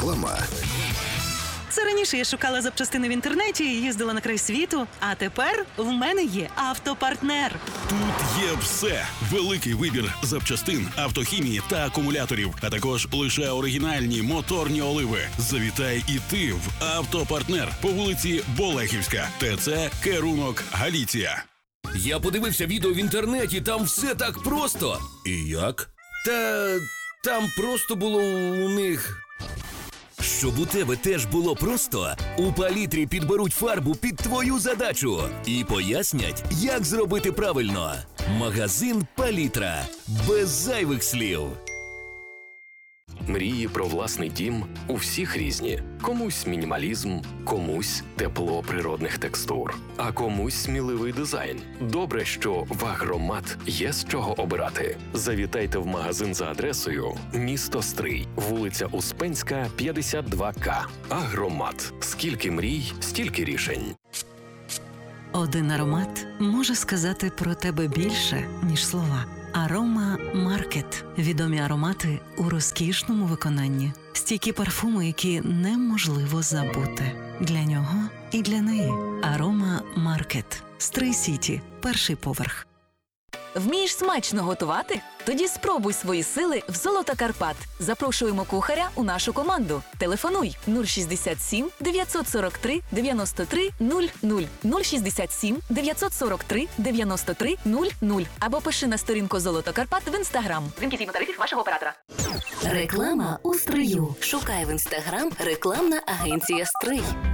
Реклама. Це раніше я шукала запчастини в інтернеті і їздила на край світу, а тепер в мене є автопартнер. Тут є все. Великий вибір запчастин, автохімії та акумуляторів, а також лише оригінальні моторні оливи. Завітай і ти в автопартнер по вулиці Болехівська, ТЦ Керунок, Галіція. Я подивився відео в інтернеті, там все так просто. І як? Там просто було у них... Щоб у тебе теж було просто, у Палітрі підберуть фарбу під твою задачу і пояснять, як зробити правильно. Магазин Палітра. Без зайвих слів. Мрії про власний дім у всіх різні. Комусь мінімалізм, комусь тепло природних текстур, а комусь сміливий дизайн. Добре, що в Агромат є з чого обирати. Завітайте в магазин за адресою місто Стрий, вулиця Успенська, 52К. Агромат. Скільки мрій, стільки рішень. Один аромат може сказати про тебе більше, ніж слова. Арома Маркет. Відомі аромати у розкішному виконанні. Стійкі парфуми, які неможливо забути. Для нього і для неї. Арома Маркет. Стрий Сіті. Перший поверх. Вмієш смачно готувати? Тоді спробуй свої сили в «Золото Карпат». Запрошуємо кухаря у нашу команду. Телефонуй 067 943 93 00 067 943 93 00 або пиши на сторінку «Золото Карпат» в Інстаграм. Дзвінки згідно тарифів вашого оператора. Реклама у Стрию. Шукай в Інстаграм рекламна агенція «Стрий».